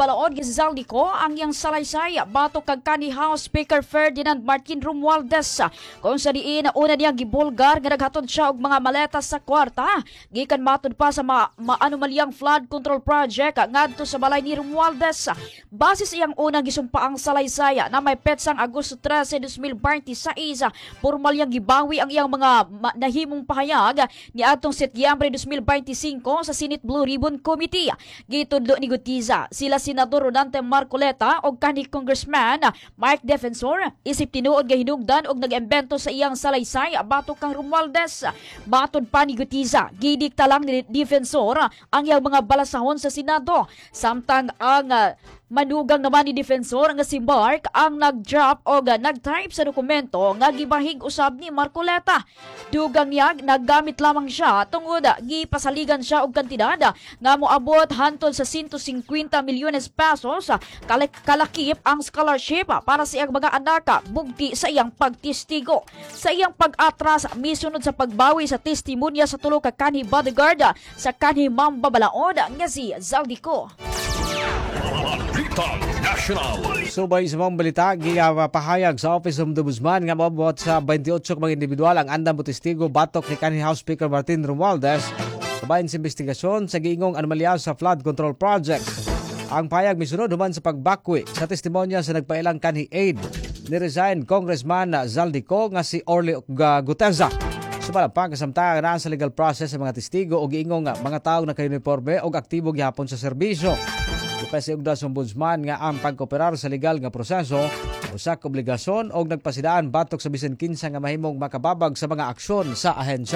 Mambabalaod gizaldi ko ang iyang salaysay batok kag kanhi House Speaker Ferdinand Martin Romualdez kung sa diin una niya gibulgar nga naghatod siya og mga maleta sa kwarta gikan matud pa sa maanumalyang flood control project ngadto sa balay ni Romualdez. Base sa iyang unang gisumpaang salaysay na may petsang Agosto 13, 2026, formal yang gibawi ang iyang mga nahimong pahayag ni atong Setyembre 2025 sa Senate Blue Ribbon Committee. Gitudlo ni Gutiza sila Senador Rodante Marcoleta o kanhi Congressman Mike Defensor isip tinuod nga hinungdan og nag-embento sa iyang salaysay batok kang Romualdez. Matod pa ni Gutiza, gidikta lang ni Defensor ang iyang mga balasahon sa Senado samtang ang manugang naman ni Defensor nga si Mark ang nag-drop o nag-type sa dokumento nga gibahig usab ni Marcoleta. Dugang niya naggamit lamang siya tungod gipasaligan siya og kantidad nga moabot hantod sa 150 milyones pesos kalakip ang scholarship para sa iyang mga anak bugti sa iyang pagtistigo. Sa iyang pag-atras misunod sa pagbawi sa testimonya sa tulo ka kanhi bodyguard sa kanhi mambabalaod nga si Zaldico. Subay sa mga balita, gipahayag sa Office of the Ombudsman nga maabot sa 28 mga individual ang andam testigo batok ni kanhi House Speaker Martin Romualdez kabahin sa investigasyon sa giingong anomalya sa flood control project. Ang pahayag misunod human sa pagbakwi sa testimonya sa nagpailang kanhi aid ni resigned Congressman Zaldico nga si Orly Guteza. Sumalang pa kasamtaang na sa legal process sa mga testigo o giingong mga taong naka-uniforme o aktibo gihapon sa serbisyo. Ipasiugda sa ombudsman nga ang pagkooperar sa legal nga proseso usak obligasyon o nagpasidaan batok sa bisan kinsa nga mahimong makababag sa mga aksyon sa ahensya.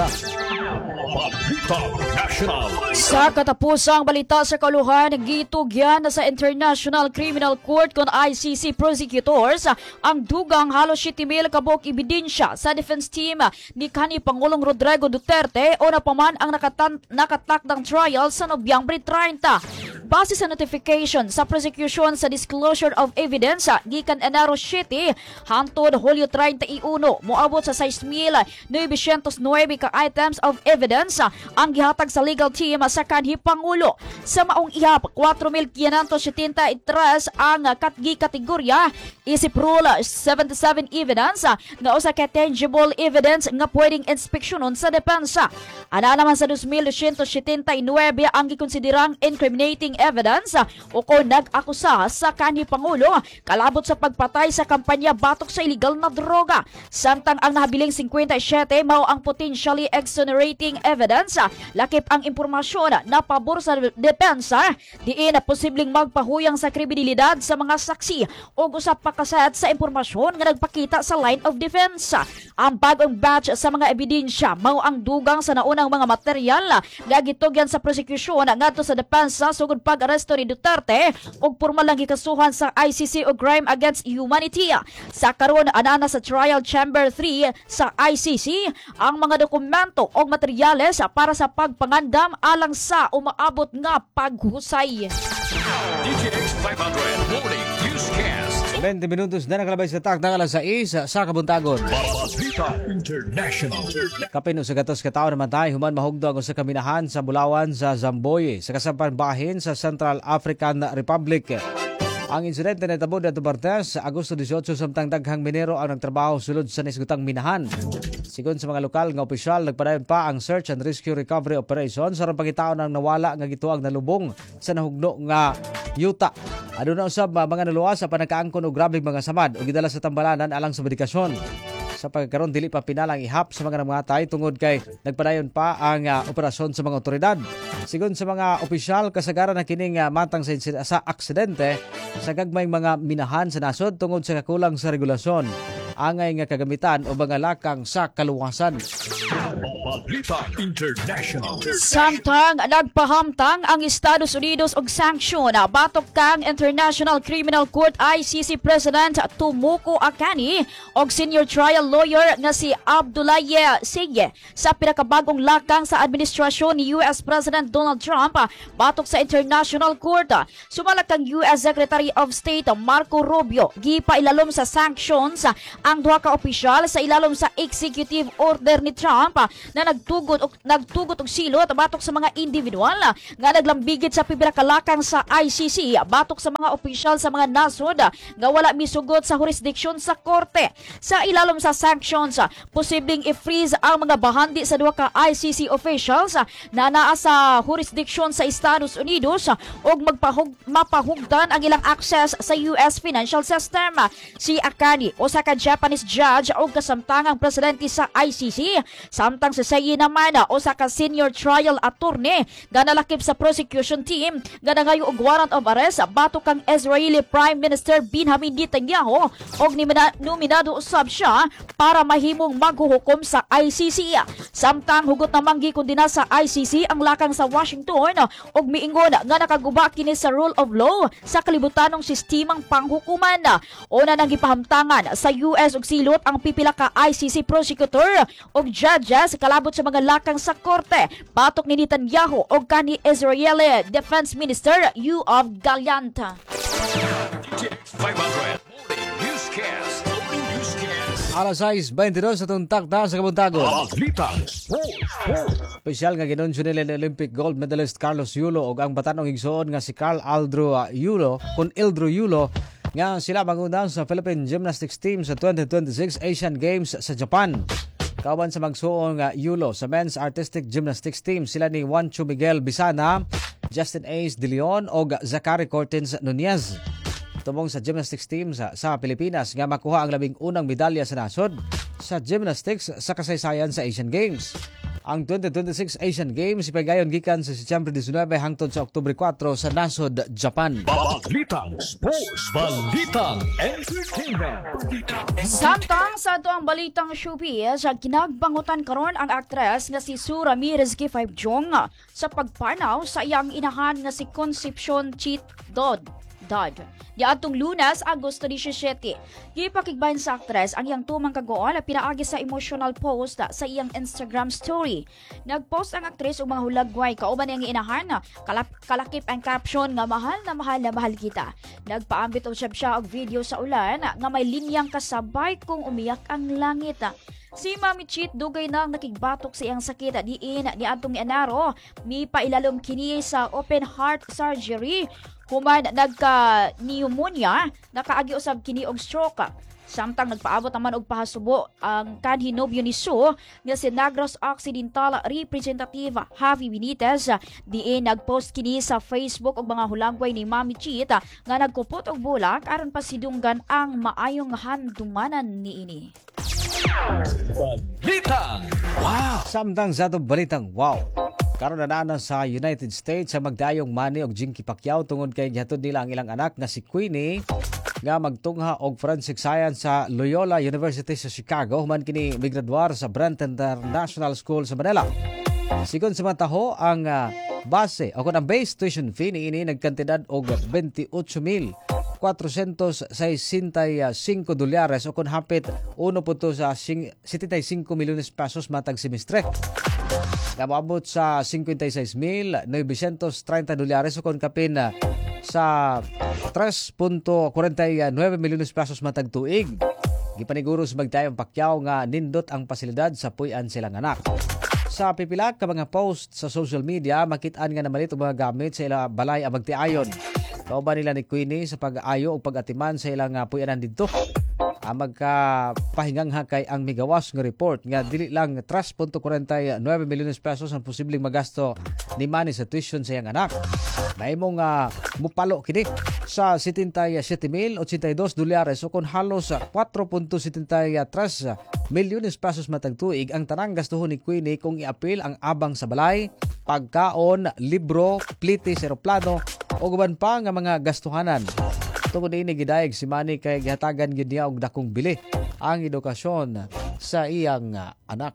Sa katapusang balita sa kaluhan, gitugyan sa International Criminal Court kon ICC prosecutors ang dugang halos 7,000 kabok ebidensya sa defense team ni kanhi Pangulong Rodrigo Duterte o napaman ang nakatakdang trial sa Nobyembre 30. Base sa notification sa prosecution sa disclosure of evidence gikan Enero 7 hangtod Hulyo 31 moabot sa 6,909 ka items of evidence ang gihatag sa legal team sa kanhi Pangulo. Sa maong ihap 4,573 ang kategorya isip rule 77 evidence nga usa ka tangible evidence nga pwedeng inspeksyonon sa depensa. Ana naman sa 2,279 ang gikonsiderang incriminating evidence o kung nag-akusa sa kanhi Pangulo kalabot sa pagpatay sa kampanya batok sa illegal na droga. Samtang ang nahabiling 57 mao ang potentially exonerating evidence. Lakip ang impormasyon na pabor sa depensa diin na posibleng magpahuyang sa kredibilidad sa mga saksi o usap pa kaset sa impormasyon nga nagpakita sa line of defense. Ang bagong batch sa mga ebidensya mao ang dugang sa naunang mga material nga gitugyan sa prosecution ngadto sa depensa sugod pag-aresto ni Duterte ug pormal lang gikasuhan sa ICC o crime against humanity. Sa karon anana sa trial chamber 3 sa ICC ang mga dokumento o materyales para sa pagpangandam alang sa umaabot nga paghusay. DTX 500 Morning Newscast. 20 minutos na nakalabay sa takdang alas 6 sa Kabuntagon. Balita International. Kapino sa gatos katao naman tayo human mahugdog sa kaminahan sa Bulawan sa Zamboy sa kasampan bahin sa Central African Republic. Ang insidente na tabod na Martes, Agosto 18 samtang daghang minero ang nagtrabaho sulod sa nisgutang minahan. Sigon sa mga lokal nga opisyal, nagpadayon pa ang Search and Rescue Recovery Operation sa pagkitaon ng nawala nga gituang na lubong sa nahugno nga yuta. Aduna usab mga naluwas sa panagkaangkon og grabeng mga samad o gidala sa tambalanan alang sa medikasyon. Sa pagkaroon dili pa pinalang ihap sa mga namatay tungod kay nagpadayon pa ang operasyon sa mga otoridad. Sigon sa mga opisyal, kasagaran na kining matang sa aksidente sa gagmayng mga minahan sa nasod tungod sa kakulang sa regulasyon. Angay nga kagamitan o mga lakang sa kaluwasan. Balita International. Samtang nagpahamtang ang Estados Unidos og sanksyon batok kang International Criminal Court ICC President Tomoko Akani og senior trial lawyer nga si Abdoulaye Seye sa pinakabagong lakang sa administrasyon ni US President Donald Trump batok sa International Court. Sumalak kang US Secretary of State Marco Rubio gipailalom sa sanctions ang duha ka opisyal sa ilalom sa executive order ni Trump na nagtugot og silot batok sa mga individual nga naglambigit sa pipila ka lakang sa ICC batok sa mga opisyal sa mga nasod nga wala misugot sa jurisdiksyon sa korte. Sa ilalom sa sanctions, posibleng i-freeze ang mga bahandi sa duha ka ICC officials na naa sa jurisdiksyon sa Estados Unidos ug mapahugdan ang ilang access sa US financial system. Si Akani, usa ka Japanese judge ug kasamtangang presidente sa ICC, samtang si Sei naman usa ka senior trial attorney nga nalakip sa prosecution team nga nangayo og warrant of arrest batok kang Israeli Prime Minister Benjamin Netanyahu ug nominado usab siya para mahimong maghuhukom sa ICC. Samtang hugot namang gikondena sa ICC ang lakang sa Washington ug miingon nga nakaguba kini sa rule of law sa kalibutanong sistemang panghukuman. Una nang gipahamtangan sa US ug silot ang pipila ka ICC prosecutor ug judges kalabot sa mga lakang sa korte batok ni Netanyahu ug kani Israeli Defense Minister Yoav Gallant. DTX 500 Morning Newscast. Morning Newscast. Alas 6:22 sa tuntak sa kabuntagon. Balitang Sports. Espesyal nga ginunsyo nila ni Olympic gold medalist Carlos Yulo ug ang batanong igsoon nga si Carl Aldro Yulo nga sila mangundang sa Philippine Gymnastics Team sa 2026 Asian Games sa Japan. Kauban sa magsuon nga Yulo sa Men's Artistic Gymnastics Team sila ni Juancho Miguel Bisana, Justin Ace De Leon o Zachary Cortins Nunez. Tumong sa gymnastics team sa Pilipinas nga makuha ang 11 medalya sa nasod sa gymnastics sa kasaysayan sa Asian Games. Ang 2026 Asian Games ipagayon gikan sa Setyembre 19 hangtod sa Oktubre 4 sa nasod, Japan. Balitang Sports. Balitang Entertainment. Samtang sa ito ang balitang showbiz, ginagbangutan karon ang aktres nga si Sue Ramirez G5 Jong sa pagpanaw sa iyang inahan nga si Concepcion Cheat Dodd. Di atong Lunes, Agosto 17. Gipakigbayan sa aktres ang iyang tumang kagool pinaagi sa emotional post sa iyang Instagram story. Nagpost ang aktres og mga hulagway kauban niyang inahan. Kalakip ang caption nga mahal na mahal kita. Nagpaambit siya og video sa ulan nga may linyang kasabay kung umiyak ang langit. Si Mami Cheat dugay nang nakigbatok sa iyang sakit diin ni atong Enero. Mi pailalom kini sa open heart surgery. Human nagka-pneumonia, nakaagi usab kini og stroke. Samtang nagpaabot naman og pahasubo ang kanhi nobyo ni Sue nga si Negros Occidental Representative Javi Benitez. Diin nagpost kini sa Facebook og mga hulagway ni Mami Cheat nga nagkupot og bulak aron pasidunggan ang maayong handumanan niini. Balitang wow. Samtang sa itong balitang wow. Karon na sa United States sa magdayong Manny og Jinky Pacquiao tungod kay gihatod nila ang ilang anak nga si Queenie nga magtungha og forensic science sa Loyola University sa Chicago human kini migraduar sa Brent International School sa Manila. Sigon sa mga taho ang base o ang base tuition fee niini nagkantidad og $28,465 o kung hapit 1.75 milyones pesos matag semestre. Nababot sa $56,930 o kung kapin sa 3.49 milyones pesos matag tuig. Gipaniguro sa magtayong Pacquiao nga nindot ang pasilidad sa puy-an silang anak. Sa pipila ka mga post sa social media, makitaan nga namalit o mga gamit sa ilang balay ang magtiayon. Kauban nila ni Queenie sa pag-aayo o pag-atiman sa ilang puy-anan dito. Magkapahingang kay ang migawas nga report nga dili lang 3.49 milyones pesos ang posibleng magasto ni Manny sa tuition sa iyang anak. Mahimong mupalo kini sa $77,082 o kung halos 4.73 milyones pesos matag tuig ang tanang gastuhon ni Queenie kung i-apil ang abang sa balay, pagkaon, libro, plitis, eroplano o guban pa nga mga gastuhanan. Tungod ini gidayeg si Manny kay gihatagan gid niya og dakong bili ang edukasyon sa iyang anak.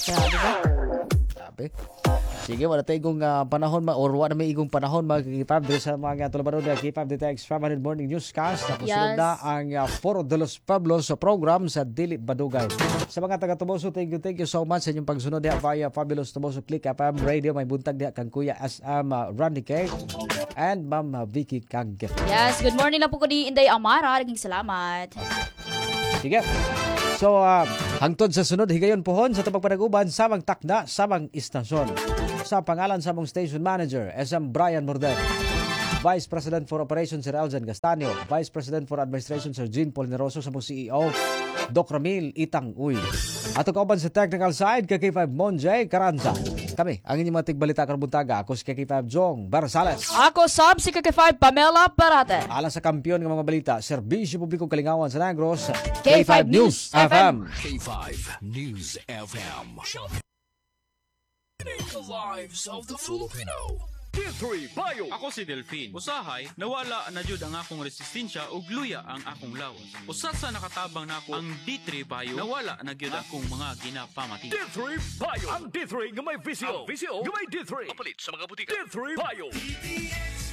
Sabi. Sige, wala tayong panahon or wala may igong panahon magkikipab sa mga tulabanon na kipab DTX 500 Morning Newscast. Tapos sunod na ang Foro de los Pueblos program sa Dili Badugay. Sa mga taga-Tuboso, thank you so much sa inyong pagsunod diha via Fabulous Tuboso Click FM Radio. May buntag diha kang Kuya SM Randy K and Ma'am Vicky Kang. Yes, good morning na po ko ni Inday Amara. Naging salamat. Sige. So, hangtod sa sunod, higayon pohon sa tabang panaguban, samang takda, samang istasyon. Sa pangalan sa mong station manager, SM Brian Morden. Vice President for Operations Sir Eljan Gastanio, Vice President for Administration Sir Jean Polineroso sa mong CEO, Doc Ramil Itang Uy. Ato kauban sa technical side, KK5 Monjay Caranza. Kami, ang inyong mga tigbalita karbuntaga, ako si KK5 Jong Barsales. Ako sab si KK5 Pamela Parate. Alang sa kampiyon ng mga balita, Serbisyo Publikong Kalingawan sa Negros, K5 News FM. K5 News FM. The lives of the Filipino. D3 Bio. Ako si Delphine. Usahay, nawala na jud ang akong resistensya ug luya ang akong lawas. Usa sa nakatabang nako ang D3 Bio, nawala na gyud akong mga ginapamati. D3 Bio. Ang D3 nga may visyo. Ang visyo nga may D3. Kapalit sa mga butika. D3 Bio.